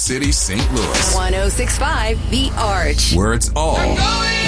City, St. Louis. 1065 The Arch. Where it's all